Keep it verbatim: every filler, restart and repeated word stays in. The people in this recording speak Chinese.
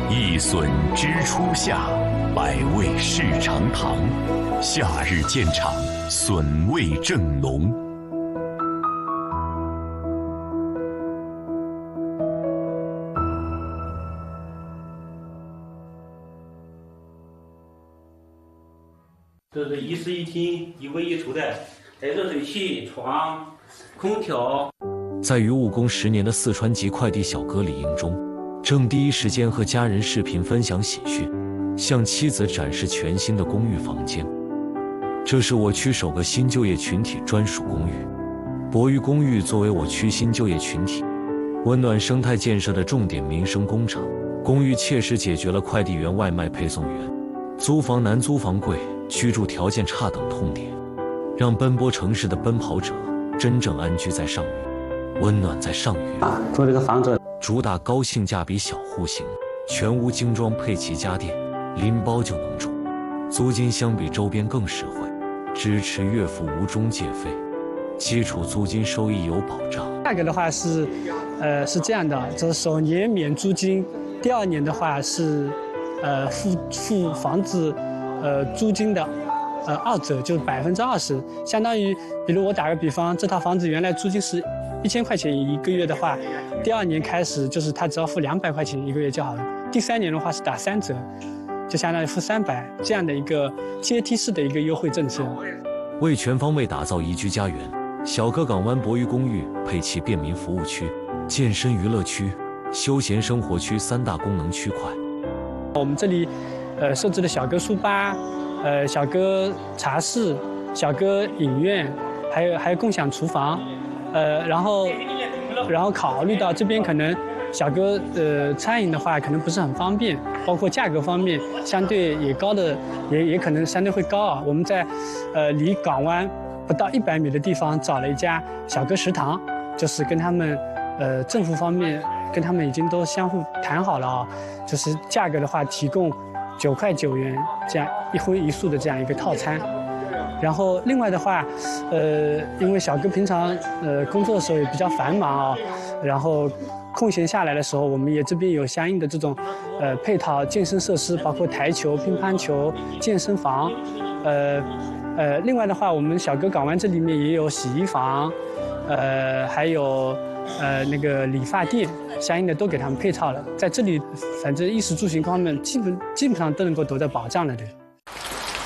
一笋知初夏，百味试尝糖。夏日见场，笋味正浓。 这是一室一厅一卫一厨的，还有热水器、床、空调。 在于务工十年的四川籍快递小哥李应忠，正第一时间和家人视频分享喜讯，向妻子展示全新的公寓房间。这是我区首个新就业群体专属公寓。博裕公寓作为我区新就业群体温暖生态建设的重点民生工厂，公寓切实解决了快递员、外卖配送员租房难、租房贵、居住条件差等痛点，让奔波城市的奔跑者真正安居在上虞，温暖在上虞。 啊，做这个房子主打高性价比小户型，全屋精装配齐家电，拎包就能住，租金相比周边更实惠，支持岳父无中介费，基础租金收益有保障。 价格的话是，呃，是这样的，这首年免租金，第二年的话是，呃，付付房子，呃，租金的，呃，二折，就是百分之二十，相当于，比如我打个比方，这套房子原来租金是一千块钱一个月的话，第二年开始就是他只要付两百块钱一个月就好了，第三年的话是打三折，就相当于付三百，这样的一个阶梯式的一个优惠政策。 为全方位打造宜居家园，小哥港湾博裕公寓配齐便民服务区、健身娱乐区、休闲生活区三大功能区块。 我们这里，呃，设置了小哥书吧，呃，小哥茶室、小哥影院，还有还有共享厨房，呃，然后，然后考虑到这边可能小哥呃餐饮的话可能不是很方便，包括价格方面相对也高的，也也可能相对会高啊。我们在，呃，离港湾不到一百米的地方找了一家小哥食堂，就是跟他们，呃，政府方面跟他们已经都相互谈好了啊，就是价格的话提供九块九元这样一荤一素的这样一个套餐。然后另外的话，呃，因为小哥平常呃工作的时候也比较繁忙啊，然后空闲下来的时候，我们也这边有相应的这种呃配套健身设施，包括台球、乒乓球、健身房，呃呃，另外的话，我们小哥港湾这里面也有洗衣房，呃，还有呃那个理发店，相应的都给他们配套了，在这里，反正衣食住行方面基本基本上都能够得到保障了的。